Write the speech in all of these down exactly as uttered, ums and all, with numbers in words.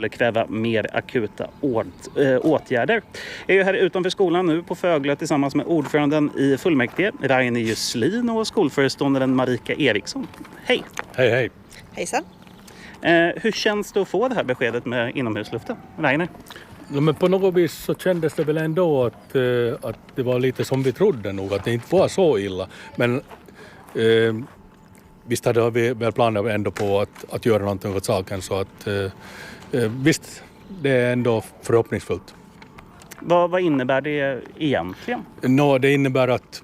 eller kräva mer akuta åt, äh, åtgärder. Jag är ju här utanför skolan nu på Fögle tillsammans med ordföranden i fullmäktige, Rainer Jusslin, och skolföreståndaren Marika Eriksson. Hej! Hej, hej! Hejsan! Eh, hur känns det att få det här beskedet med inomhusluften? Rainer? Ja, men på något vis så kändes det väl ändå att, eh, att det var lite som vi trodde nog, att det inte var så illa. Men eh, visst hade vi väl planer ändå på att, att göra någonting åt saken, så att eh, visst, det är ändå förhoppningsfullt. Vad, vad innebär det egentligen? Nå, det innebär att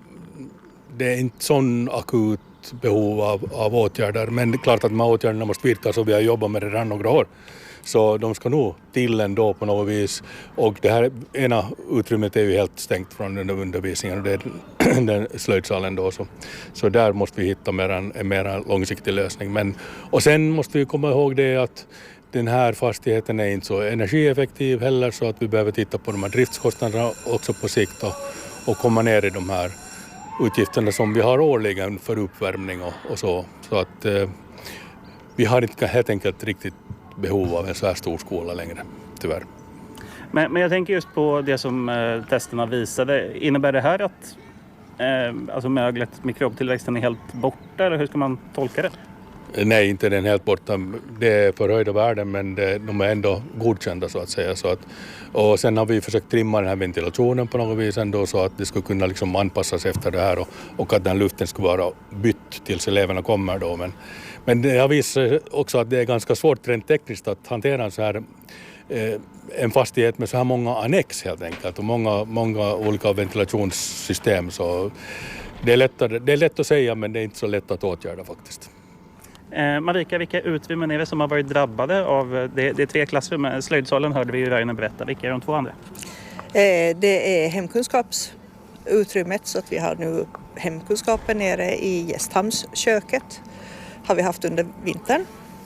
det är inte sån akut behov av, av åtgärder, men det är klart att de här åtgärderna måste vidtas och vi har jobbat med det redan några år. Så de ska nog till ändå på något vis. Och det här ena utrymmet är ju helt stängt från den undervisningen, och det är den slöjdsalen då. Så, så där måste vi hitta mer en, en mer långsiktig lösning. Men, och sen måste vi komma ihåg det att den här fastigheten är inte så energieffektiv heller, så att vi behöver titta på de här driftskostnaderna också på sikt och, och komma ner i de här utgifterna som vi har årligen för uppvärmning och, och så. Så att eh, vi har inte helt enkelt riktigt behov av en så här stor skola längre, tyvärr. Men, men jag tänker just på det som eh, testerna visade. Innebär det här att eh, alltså möglet, mikrobtillväxten är helt borta, eller hur ska man tolka det? Nej, inte den helt borta. Det är förhöjda värden, men det, de är ändå godkända så att säga. Så att, och sen har vi försökt trimma den här ventilationen på något vis ändå, så att det skulle kunna liksom anpassas efter det här, och, och att den luften skulle vara bytt tills eleverna kommer då. Men, men det har visat också att det är ganska svårt rent tekniskt att hantera en så här eh, en fastighet med så här många annex helt enkelt, och många, många olika ventilationssystem. Så det är, lättare, det är lätt att säga, men det är inte så lätt att åtgärda faktiskt. Eh, Marika, vilka utrymmen är det som har varit drabbade av det, det är tre klassrum? Slöjdsalen hörde vi ju Rainer berätta. Vilka är de två andra? Eh, det är hemkunskapsutrymmet, så att vi har nu hemkunskapen nere i gästhamnsköket. Har vi haft under vintern.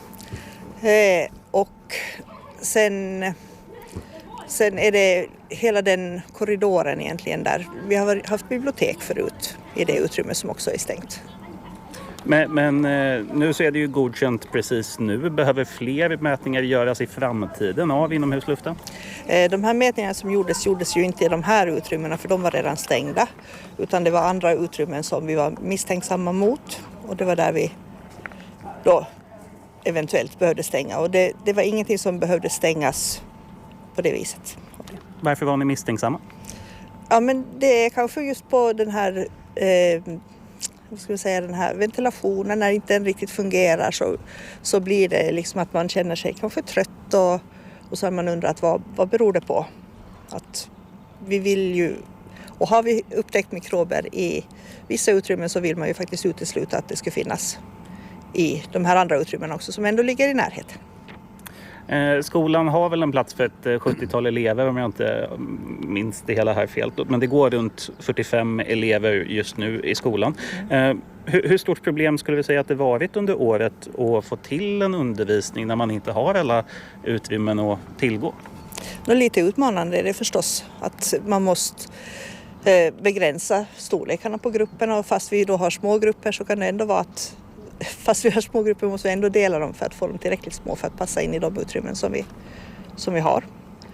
Eh, och sen, sen är det hela den korridoren egentligen där. Vi har haft bibliotek förut i det utrymmet som också är stängt. Men, men nu så är det ju godkänt precis nu. Behöver fler mätningar göras i framtiden av inomhusluften? De här mätningarna som gjordes, gjordes ju inte i de här utrymmena, för de var redan stängda. Utan det var andra utrymmen som vi var misstänksamma mot. Och det var där vi då eventuellt behövde stänga. Och det, det var ingenting som behövde stängas på det viset. Varför var ni misstänksamma? Ja, men det är kanske just på den här... Eh, vad ska vi säga, den här ventilationen, när inte den riktigt fungerar, så, så blir det liksom att man känner sig kanske trött, och, och så har man undrat vad, vad beror det på? Att vi vill ju, och har vi upptäckt mikrober i vissa utrymmen, så vill man ju faktiskt utesluta att det ska finnas i de här andra utrymmen också, som ändå ligger i närheten. Eh, skolan har väl en plats för ett sjuttiotal elever, om jag inte minns det hela här fel. Men det går runt fyrtiofem elever just nu i skolan. Eh, hur, hur stort problem skulle vi säga att det varit under året att få till en undervisning när man inte har alla utrymmen att tillgå? Nå, lite utmanande är det förstås att man måste eh, begränsa storlekarna på grupperna, och fast vi då har små grupper så kan det ändå vara att Fast vi har små grupper måste vi ändå dela dem för att få dem tillräckligt små för att passa in i de utrymmen som vi, som vi har.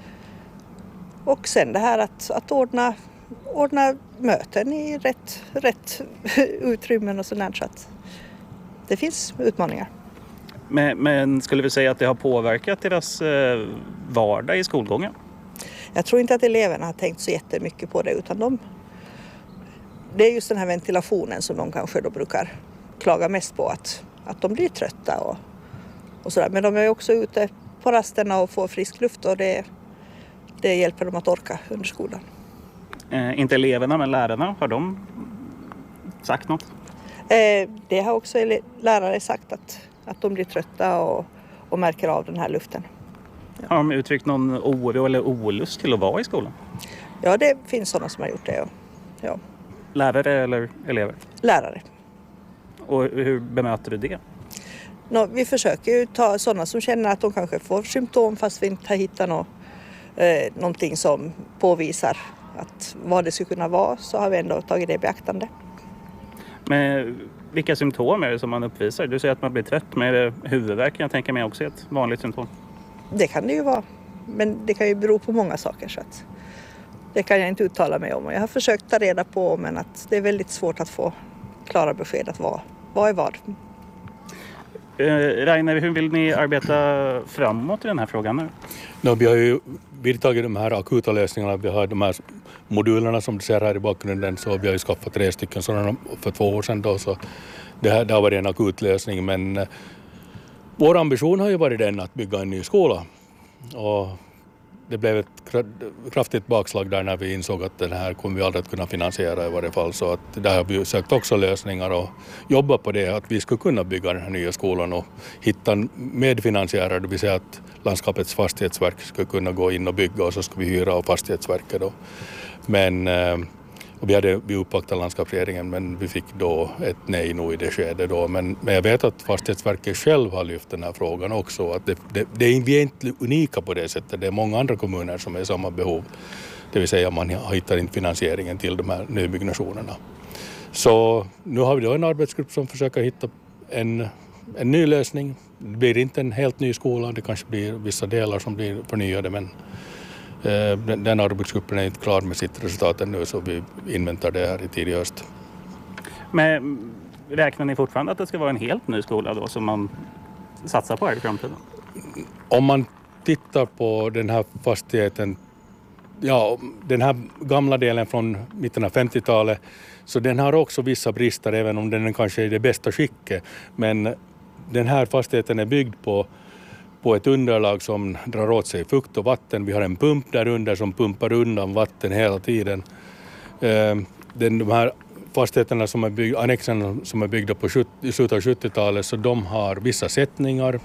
Och sen det här att, att ordna, ordna möten i rätt, rätt utrymmen och sådär, så att det finns utmaningar. Men, men skulle vi säga att det har påverkat deras eh, vardag i skolgången? Jag tror inte att eleverna har tänkt så jättemycket på det, utan de, det är just den här ventilationen som de kanske då brukar klagar mest på, att, att de blir trötta och, och sådär. Men de är också ute på rasterna och får frisk luft, och det, det hjälper dem att orka under skolan. Eh, inte eleverna, men lärarna, har de sagt något? Eh, det har också ele- lärare sagt, att, att de blir trötta och, och märker av den här luften. Ja. Har de uttryckt någon oro eller olust till att vara i skolan? Ja, det finns sådana som har gjort det. Ja. Lärare eller elever? Lärare. Och hur bemöter du det? Nå, vi försöker ju ta sådana som känner att de kanske får symptom, fast vi inte har hittat något, eh, någonting som påvisar att vad det skulle kunna vara, så har vi ändå tagit det i beaktande. Men vilka symptom är det som man uppvisar? Du säger att man blir trött, med huvudvärk. Jag tänker mig också ett vanligt symptom. det kan det ju vara. Men det kan ju bero på många saker. Så att det kan jag inte uttala mig om. Jag har försökt ta reda på, men att det är väldigt svårt att få klara besked att vad, vad är vad. Eh, Rainer, hur vill ni arbeta framåt i den här frågan nu? No, vi har ju vidtagit de här akuta lösningarna. Vi har de här modulerna som du ser här i bakgrunden, så vi har ju skaffat tre stycken sådana för två år sedan då, så det, här, det har varit en akut lösning, men eh, vår ambition har ju varit den att bygga en ny skola, och det blev ett kraftigt bakslag där när vi insåg att den här kommer vi aldrig att kunna finansiera i varje fall, så att där har vi sökt också lösningar och jobbat på det, att vi skulle kunna bygga den här nya skolan och hitta medfinansiärer, det vill säga att landskapets fastighetsverk skulle kunna gå in och bygga, och så skulle vi hyra av fastighetsverket då. Men och vi hade vi uppvaktat landskapsregeringen, men vi fick då ett nej nog i det skedet då. Men, men jag vet att fastighetsverket själv har lyft den här frågan också. Att det, det, det är, vi är inte unika på det sättet. Det är många andra kommuner som är i samma behov. Det vill säga man hittar inte finansieringen till de här nybyggnationerna. Så nu har vi då en arbetsgrupp som försöker hitta en, en ny lösning. Det blir inte en helt ny skola. Det kanske blir vissa delar som blir förnyade, men Den, den arbetsgruppen är inte klar med sitt resultat ännu, så vi inväntar det här i tidig höst. Men räknar ni fortfarande att det ska vara en helt ny skola då som man satsar på här i framtiden? Om man tittar på den här fastigheten, ja, den här gamla delen från mitten av femtiotalet, så den har också vissa brister, även om den kanske är i det bästa skicket. Men den här fastigheten är byggd på på ett underlag som drar åt sig fukt och vatten. Vi har en pump där under som pumpar undan vatten hela tiden. Den, de här fastigheterna som är byggda, annexen som är byggda på slutet av sjuttiotalet, så de har vissa sättningar.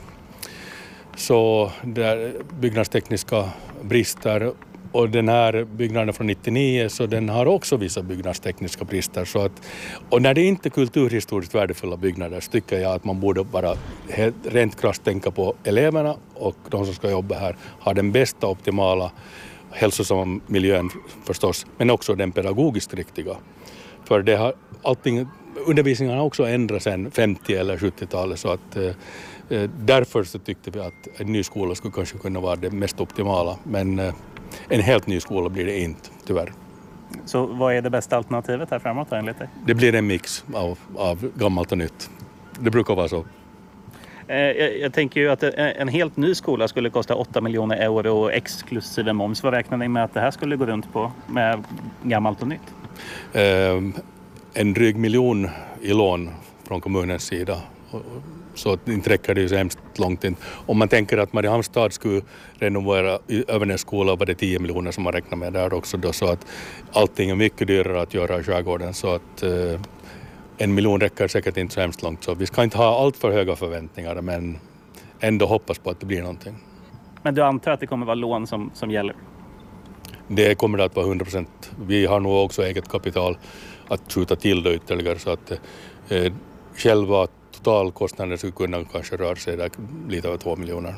Så där byggnadstekniska brister, och den här byggnaden från nittionio, så den har också vissa byggnadstekniska brister. Så att, och när det inte är kulturhistoriskt värdefulla byggnader, så tycker jag att man borde bara rent krasst tänka på eleverna och de som ska jobba här, ha den bästa optimala hälsosamma miljön förstås, men också den pedagogiskt riktiga. För det har allting, undervisningen har också ändrats sedan femtio- eller sjuttiotalet, så att eh, därför så tyckte vi att en ny skola skulle kanske kunna vara det mest optimala, men eh, en helt ny skola blir det inte, tyvärr. Så vad är det bästa alternativet här framåt då, enligt dig? Det blir en mix av, av gammalt och nytt. Det brukar vara så. Eh, jag, jag tänker ju att en helt ny skola skulle kosta åtta miljoner euro exklusive moms. Vad räknar ni med att det här skulle gå runt på med gammalt och nytt? Eh, en dryg miljon i lån från kommunens sida. Så inte räcker det ju så hemskt långt in. Om man tänker att Mariehamnstad skulle renovera Övernäs skola, var det tio miljoner som man räknar med där också då, så att allting är mycket dyrare att göra i skärgården, så att eh, en miljon räcker säkert inte så hemskt långt, så vi ska inte ha allt för höga förväntningar, men ändå hoppas på att det blir någonting. Men du antar att det kommer vara lån som, som gäller? Det kommer att vara hundra procent. Vi har nog också eget kapital att skjuta till det ytterligare, så att eh, själva totalkostnaden skulle kunna kanske röra sig där lite över två miljoner.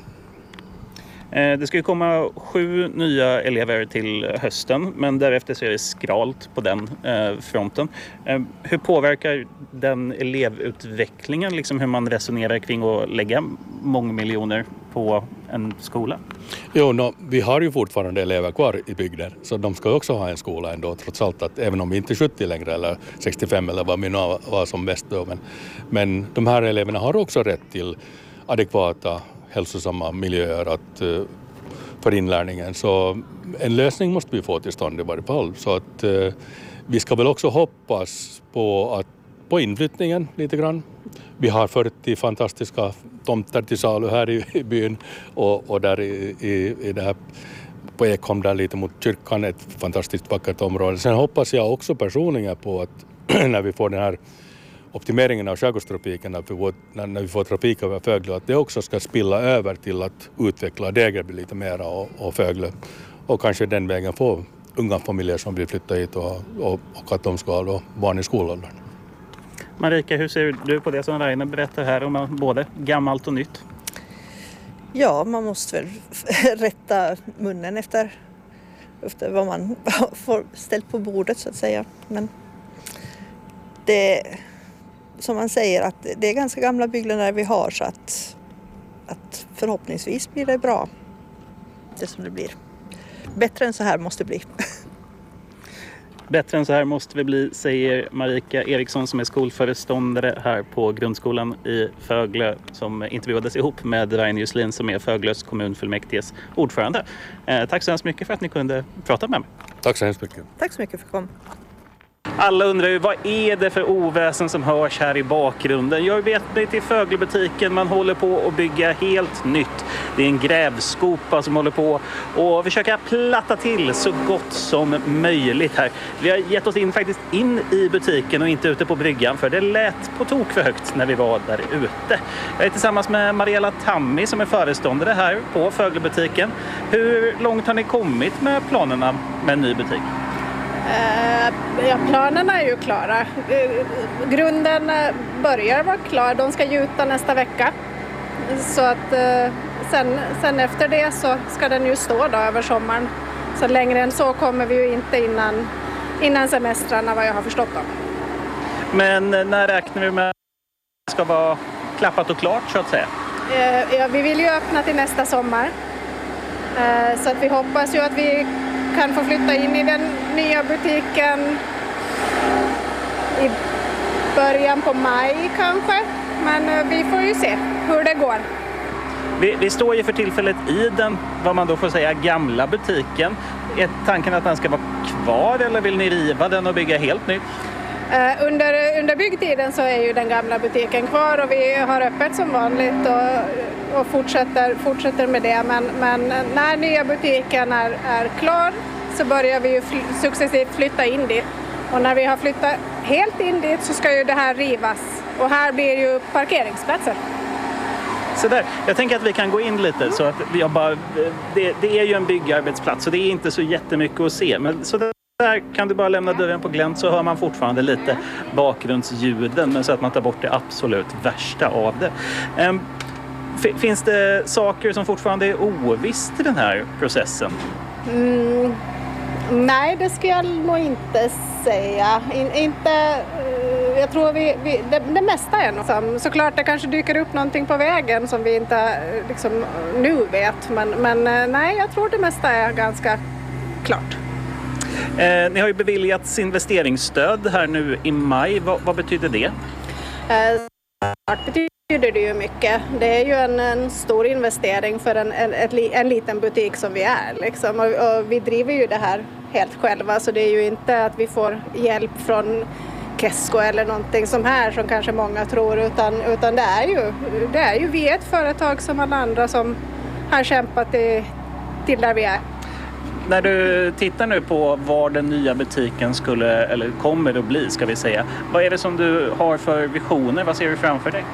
Det ska ju komma sju nya elever till hösten, men därefter så är det skralt på den fronten. Hur påverkar den elevutvecklingen, liksom hur man resonerar kring att lägga många miljoner på en skola? Jo, no, vi har ju fortfarande elever kvar i bygden, så de ska också ha en skola ändå, trots allt, att även om vi inte är sjuttio längre eller sextiofem eller vad vi nu var som bäst då. Men, men de här eleverna har också rätt till adekvata, hälsosamma miljöer att, för inlärningen. Så en lösning måste vi få till stånd i varje fall. Så att vi ska väl också hoppas på, att, på inflyttningen lite grann. Vi har fyrtio fantastiska tomter till salu här i, i byn, och, och där i, i, i det här på Ekholm där lite mot kyrkan, ett fantastiskt vackert område. Sen hoppas jag också personligen på att när vi får den här optimeringen av skärgårdstrafiken, när vi får, när vi får trafik över Föglö, att det också ska spilla över till att utveckla Degerby lite mera och, och Föglö, och kanske den vägen få unga familjer som vill flytta hit och, och, och att de ska ha då barn i skolåldern. Marika, hur ser du på det som Rainer berättar här om både gammalt och nytt? Ja, man måste väl rätta munnen efter, efter vad man får ställt på bordet, så att säga. Men det, som man säger, att det är ganska gamla byggnader vi har, så att, att förhoppningsvis blir det bra. det som det blir. Bättre än så här måste det bli. Bättre än så här måste vi bli, säger Marika Eriksson som är skolföreståndare här på grundskolan i Föglö som intervjuades ihop med Rainer Juslin som är Föglös kommunfullmäktiges ordförande. Eh, tack så hemskt mycket för att ni kunde prata med mig. Tack så hemskt mycket. Tack så mycket för att kom. Alla undrar ju, vad är det för oväsen som hörs här i bakgrunden? Jag vet mig till Föglöbutiken, man håller på att bygga helt nytt. Det är en grävskopa som håller på att försöka platta till så gott som möjligt här. Vi har gett oss in faktiskt in i butiken och inte ute på bryggan för det lät på tok för högt när vi var där ute. Jag är tillsammans med Mariella Tammi som är föreståndare här på Föglöbutiken. Hur långt har ni kommit med planerna med en ny butik? Ja, planerna är ju klara. Grunden börjar vara klar. De ska gjuta nästa vecka. Så att sen, sen efter det så ska den ju stå då över sommaren. Så längre än så kommer vi ju inte innan, innan semestrarna vad jag har förstått om. Men när räknar vi med att det ska vara klappat och klart så att säga? Ja, vi vill ju öppna till nästa sommar. Så att vi hoppas ju att vi kan få flytta in i den nya butiken i början på maj kanske. Men vi får ju se hur det går. Vi, vi står ju för tillfället i den, vad man då får säga, gamla butiken. Är tanken att den ska vara kvar eller vill ni riva den och bygga helt nytt? Uh, under, under byggtiden så är ju den gamla butiken kvar och vi har öppet som vanligt och, och fortsätter, fortsätter med det. Men, men när nya butiken är, är klar så börjar vi ju fly, successivt flytta in dit. Och när vi har flyttat helt in dit så ska ju det här rivas. Och här blir ju parkeringsplatser. Så där. Jag tänker att vi kan gå in lite så att jag bara, det, det är ju en byggarbetsplats och det är inte så jättemycket att se. Men så där kan du bara lämna dörren på glänt så hör man fortfarande lite bakgrundsljuden men så att man tar bort det absolut värsta av det. Um, f- finns det saker som fortfarande är ovisst i den här processen? Mm, nej, det ska jag nog inte säga. In, inte, uh, jag tror vi, vi det, det mesta är nog. Såklart det kanske dyker upp någonting på vägen som vi inte liksom, nu vet. Men, men uh, nej, jag tror det mesta är ganska klart. Eh, ni har ju beviljats investeringsstöd här nu i maj. Va, vad betyder det? Eh, det betyder det ju mycket. Det är ju en, en stor investering för en, en, ett, en liten butik som vi är. Liksom. Och, och vi driver ju det här helt själva så det är ju inte att vi får hjälp från Kesko eller någonting som här som kanske många tror utan, utan det, är ju, det är ju vi är ett företag som alla andra som har kämpat till, till där vi är. När du tittar nu på var den nya butiken skulle, eller kommer att bli ska vi säga. Vad är det som du har för visioner? Vad ser du framför dig?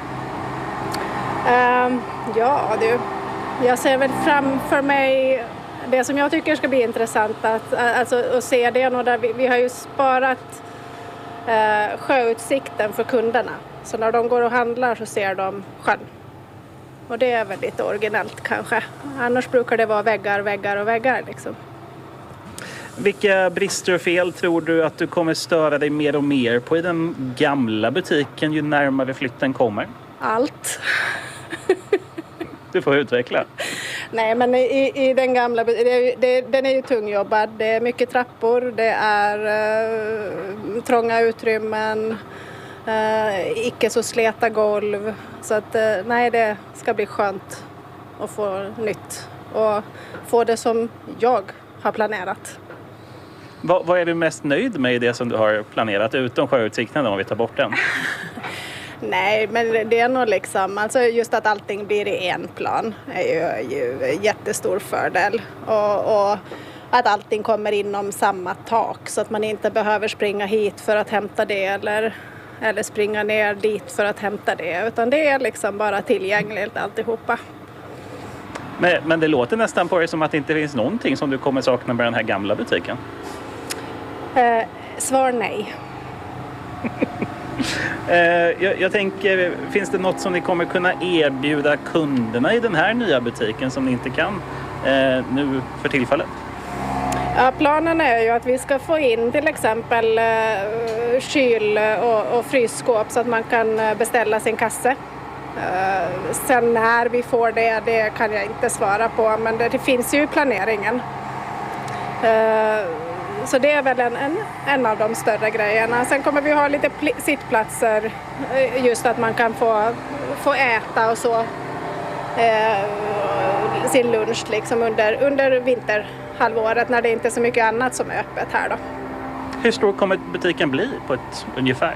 Um, ja du, jag ser väl framför mig det som jag tycker ska bli intressant att, alltså, att se det. Och där vi, vi har ju sparat uh, sjöutsikten för kunderna. Så när de går och handlar så ser de sjön. Och det är väldigt originellt kanske. Annars brukar det vara väggar, väggar och väggar liksom. Vilka brister och fel tror du att du kommer störa dig mer och mer på i den gamla butiken ju närmare flytten kommer? Allt. Du får utveckla. Nej, men i, i den gamla det, det, den är ju tungjobbad. Det är mycket trappor, det är uh, trånga utrymmen, uh, icke så släta golv. Så att uh, nej, det ska bli skönt att få nytt och få det som jag har planerat. Vad, vad är du mest nöjd med i det som du har planerat utom sjöutsikten om vi tar bort den? Nej, men det är nog liksom, alltså just att allting blir i en plan är ju, ju jättestor fördel. Och, och att allting kommer inom samma tak så att man inte behöver springa hit för att hämta det eller, eller springa ner dit för att hämta det. Utan det är liksom bara tillgängligt alltihopa. Men, men det låter nästan på dig som att det inte finns någonting som du kommer sakna med den här gamla butiken. Eh, svar nej. eh, jag, jag tänker, finns det något som ni kommer kunna erbjuda kunderna i den här nya butiken som ni inte kan eh, nu för tillfället? Ja, planen är ju att vi ska få in till exempel eh, kyl- och, och frysskåp så att man kan beställa sin kasse Uh, sen när vi får det, det kan jag inte svara på, men det, det finns ju i planeringen. Uh, så det är väl en, en, en av de större grejerna. Sen kommer vi ha lite pl- sittplatser, just att man kan få, få äta och så uh, sin lunch liksom under, under vinterhalvåret när det inte är så mycket annat som är öppet här då. Hur stor kommer butiken bli på ett ungefär?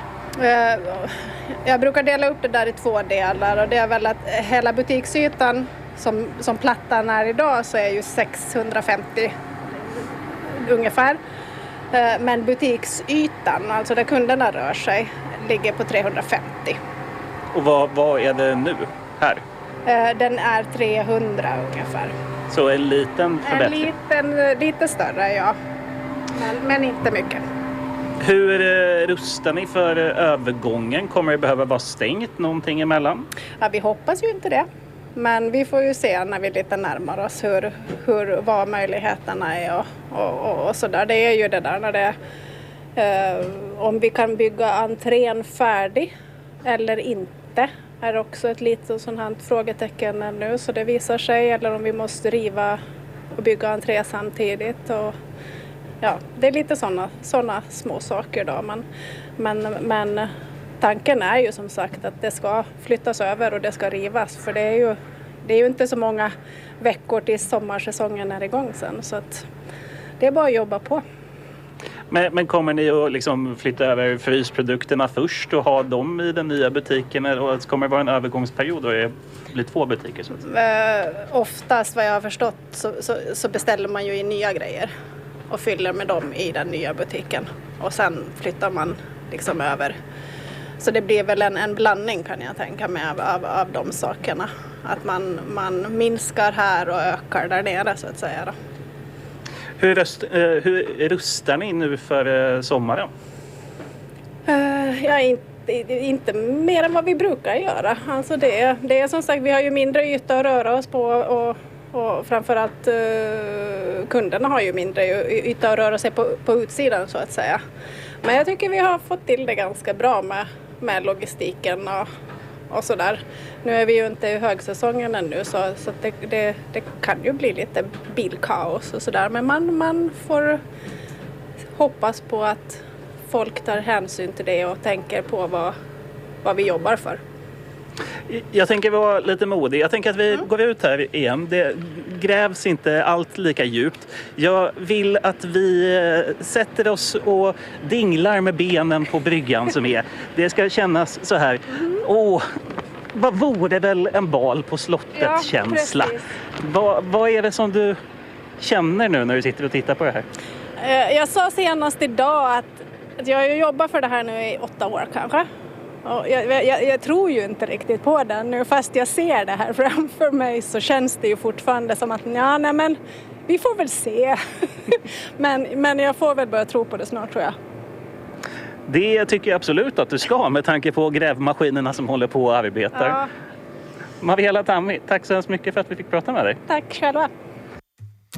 Jag brukar dela upp det där i två delar, och det är väl att hela butiksytan som, som plattan är idag så är ju sexhundrafemtio ungefär. Men butiksytan, alltså där kunderna rör sig, ligger på trehundrafemtio. Och vad, vad är det nu här? Den är trehundra ungefär. Så en liten förbättring? En liten, lite större, ja. Men, men inte mycket. Hur eh, rustar ni för eh, övergången? Kommer det behöva vara stängt någonting emellan? Ja, vi hoppas ju inte det. Men vi får ju se när vi lite närmar oss hur, hur, vad möjligheterna är och, och, och, och sådär. Det är ju det där när det eh, om vi kan bygga entrén färdig eller inte är också ett litet sånt här frågetecken nu, så det visar sig, eller om vi måste riva och bygga entré samtidigt. Och, ja, det är lite sådana såna små saker då, men, men, men tanken är ju som sagt att det ska flyttas över och det ska rivas, för det är ju, det är ju inte så många veckor till sommarsäsongen är igång sen, så att det är bara att jobba på. Men, men kommer ni att liksom flytta över frysprodukterna först och ha dem i den nya butiken, eller kommer det vara en övergångsperiod och det blir två butiker? Så att säga? Eh, oftast vad jag har förstått så, så, så beställer man ju in nya grejer och fyller med dem i den nya butiken, och sen flyttar man liksom över. Så det blir väl en, en blandning kan jag tänka mig av, av, av de sakerna. Att man, man minskar här och ökar där nere så att säga då. Hur, röst, eh, hur rustar ni nu för eh, sommaren? Uh, ja, inte, inte mer än vad vi brukar göra. Alltså det, det är som sagt, vi har ju mindre yta att röra oss på, och, och framförallt uh, kunderna har ju mindre yta att röra sig på, på utsidan så att säga. Men jag tycker vi har fått till det ganska bra med, med logistiken och, och sådär. Nu är vi ju inte i högsäsongen ännu, så, så det, det, det kan ju bli lite bilkaos och sådär. Men man, man får hoppas på att folk tar hänsyn till det och tänker på vad, vad vi jobbar för. Jag tänker vara lite modig. Jag tänker att vi mm. går ut här igen. Det grävs inte allt lika djupt. Jag vill att vi sätter oss och dinglar med benen på bryggan som är. Det ska kännas så här. Åh, vad vore väl en bal på slottet-känsla? Ja, vad, vad är det som du känner nu när du sitter och tittar på det här? Jag sa senast idag att, att jag har jobbat för det här nu i åtta år kanske. Och jag, jag, jag tror ju inte riktigt på det nu, fast jag ser det här framför mig så känns det ju fortfarande som att ja, nej men vi får väl se. men, men jag får väl börja tro på det snart, tror jag. Det tycker jag absolut att du ska, med tanke på grävmaskinerna som håller på och arbetar. Ja. Mariella Tammi, tack så hemskt mycket för att vi fick prata med dig. Tack själva.